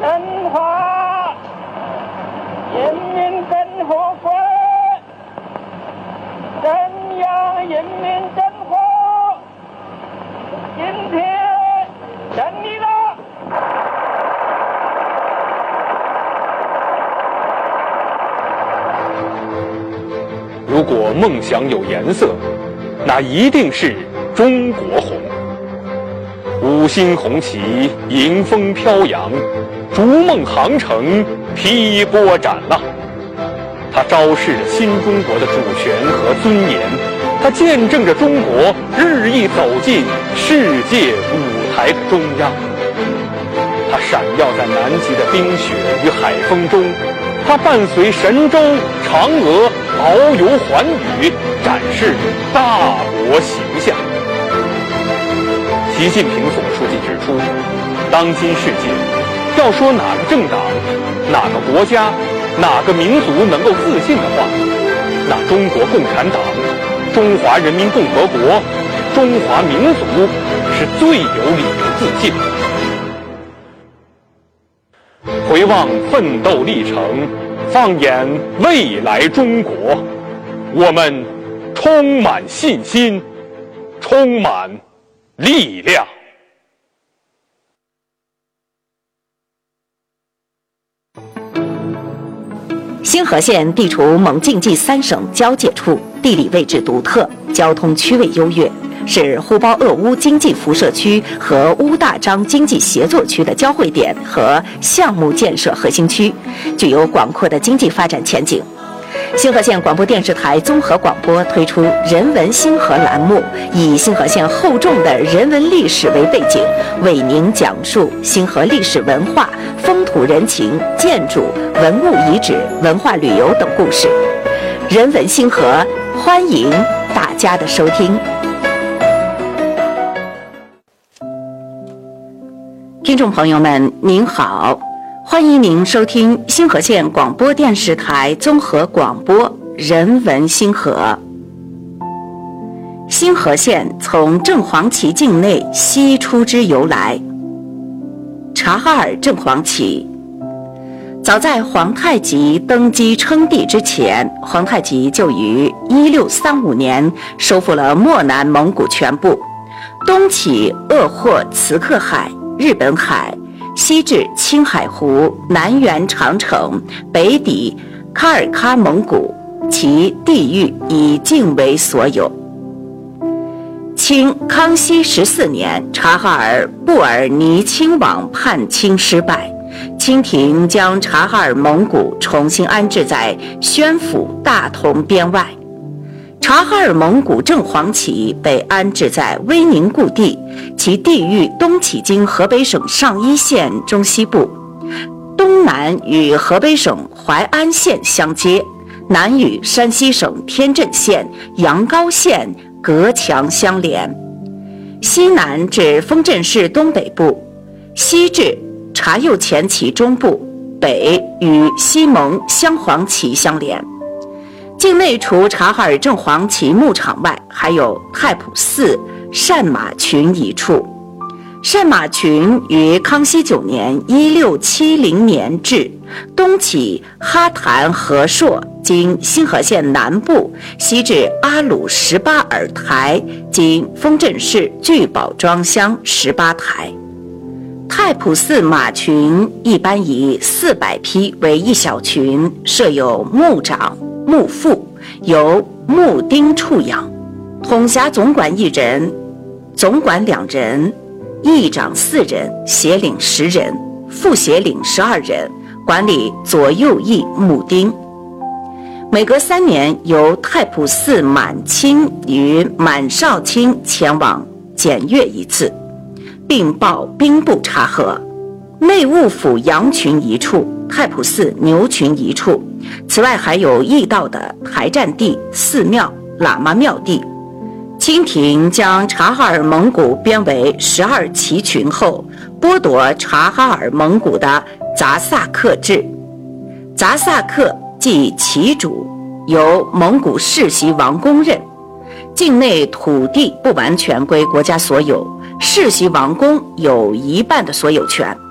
中华人民共和国中央人民政府今天胜利了。 如果梦想有颜色，那一定是中国红。五星红旗迎风飘扬，逐梦航程劈波斩浪。它昭示着新中国的主权和尊严，它见证着中国日益走进世界舞台的中央。它闪耀在南极的冰雪与海风中，它伴随神舟、嫦娥遨游寰宇，展示大国形象。习近平总书记指出，当今世界要说哪个政党、哪个国家、哪个民族能够自信的话，那中国共产党、中华人民共和国、中华民族是最有理由自信的。回望奋斗历程，放眼未来中国，我们充满信心，充满力量。 兴和县地处蒙晋冀三省交界处，地理位置独特，交通区位优越，是呼包鄂乌经济辐射区和乌大张经济协作区的交汇点和项目建设核心区，具有广阔的经济发展前景。兴和县广播电视台综合广播推出人文兴和栏目，以兴和县厚重的人文历史为背景，为您讲述兴和历史文化、风土人情、建筑、文物遗址、文化旅游等故事。人文兴和，欢迎大家的收听。听众朋友们，您好。欢迎您收听兴和县广播电视台综合广播人文兴和。兴和县从正黄旗境内西出之由来。察哈尔正黄旗，早在皇太极登基称帝之前，皇太极就于1635年收复了漠南蒙古全部，东起鄂霍茨克海、日本海，西至青海湖，南缘长城，北抵喀尔喀蒙古，其地域以境为所有。清康熙14年，察哈尔布尔尼亲王叛清失败，清廷将察哈尔蒙古重新安置在宣府大同边外。察哈尔蒙古正黄旗被安置在威宁故地，其地域东起经河北省上邑县中西部，东南与河北省淮安县相接，南与山西省天镇县、阳高县隔墙相连，西南至丰镇市东北部，西至察右前旗中部，北与西蒙镶黄旗相连。境内除察哈尔正黄旗牧场外，还有太仆寺、善马群一处。善马群于康熙9年1670年至，东起哈坛和硕，经兴和县南部，西至阿鲁18尔台，经丰镇市聚宝庄乡18台。太仆寺马群一般以400匹为一小群，设有牧长、牧副，由牧丁处养，统辖总管1人，总管2人，议长4人，协领10人，副协领12人，管理左右翼牧丁。每隔3年，由太仆寺满卿与满少卿前往检阅一次，并报兵部察核。内务府羊群一处，太仆寺牛群一处，此外还有驿道的台占地、寺庙、喇嘛庙地。清廷将察哈尔蒙古编为12旗群后，剥夺察哈尔蒙古的杂萨克制。杂萨克即旗主，由蒙古世袭王公任，境内土地不完全归国家所有，世袭王公有一半的所有权。